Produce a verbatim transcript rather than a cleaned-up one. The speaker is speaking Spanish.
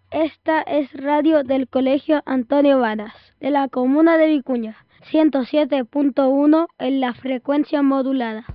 Esta es radio del Colegio Antonio Varas, de la comuna de Vicuña, ciento siete punto uno en la frecuencia modulada.